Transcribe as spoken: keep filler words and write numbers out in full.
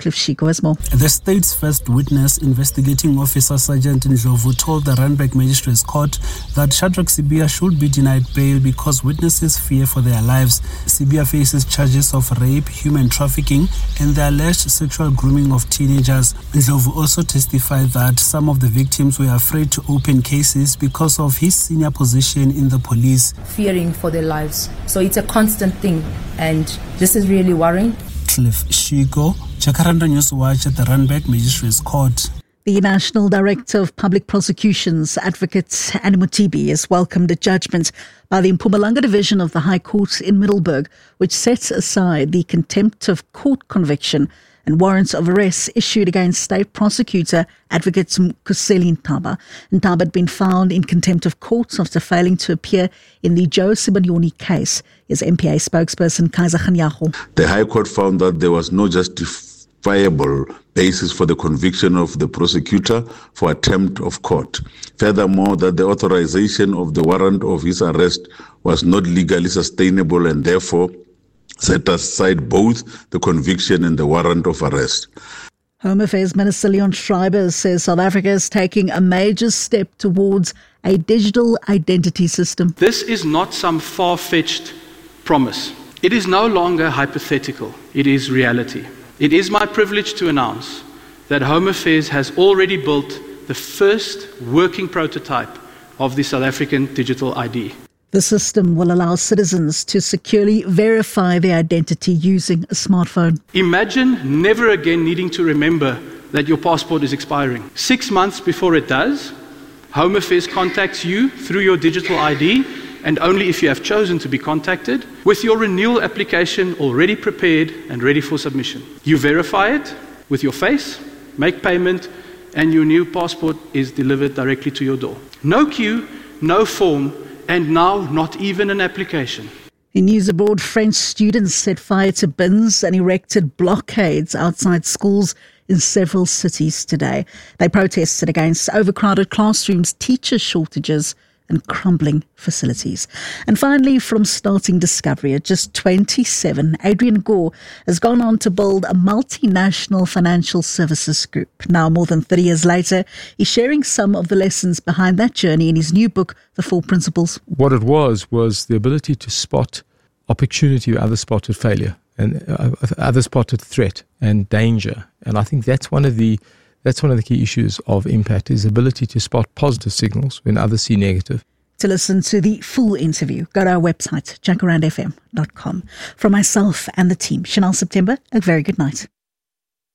Cliff Shiko has more. The state's first witness, investigating officer Sergeant Ndlovu, told the Randburg Magistrates Court that Shadrack Sibiya should be denied bail because witnesses fear for their lives. Sibiya faces charges of rape, human trafficking, and the alleged sexual grooming of teenagers. Ndlovu also testified that some of the victims were afraid to open cases because of his senior position in the police. Fearing for their lives. So it's a constant thing, and this is really worrying. Cliff Shiko, Jacaranda News Watch at the Randburg Magistrates Court. The National Director of Public Prosecutions, Advocate Annie Mothibi, has welcomed a judgment by the Mpumalanga Division of the High Court in Middelburg, which sets aside the contempt of court conviction and warrants of arrest issued against State Prosecutor Advocate Kuseli Ntaba. Ntaba had been found in contempt of court after failing to appear in the Joe Sibanyoni case. His M P A spokesperson, Kaiser Khanyago. The High Court found that there was no justifiable basis for the conviction of the prosecutor for attempt of court. Furthermore, that the authorization of the warrant of his arrest was not legally sustainable and therefore set aside both the conviction and the warrant of arrest. Home Affairs Minister Leon Schreiber says South Africa is taking a major step towards a digital identity system. This is not some far-fetched promise. It is no longer hypothetical. It is reality. It is my privilege to announce that Home Affairs has already built the first working prototype of the South African digital I D. The system will allow citizens to securely verify their identity using a smartphone. Imagine never again needing to remember that your passport is expiring. Six months before it does, Home Affairs contacts you through your digital I D, and only if you have chosen to be contacted, with your renewal application already prepared and ready for submission. You verify it with your face, make payment, and your new passport is delivered directly to your door. No queue, no form, and now not even an application. In news abroad, French students set fire to bins and erected blockades outside schools in several cities today. They protested against overcrowded classrooms, teacher shortages, and crumbling facilities. And finally, from starting Discovery at just twenty-seven, Adrian Gore has gone on to build a multinational financial services group. Now, more than thirty years later, he's sharing some of the lessons behind that journey in his new book, The Four Principles. What it was, was the ability to spot opportunity where others spotted failure and uh, others spotted threat and danger. And I think that's one of the That's one of the key issues of impact, is ability to spot positive signals when others see negative. To listen to the full interview, go to our website, jacaranda f m dot com. From myself and the team, Chanel September, a very good night.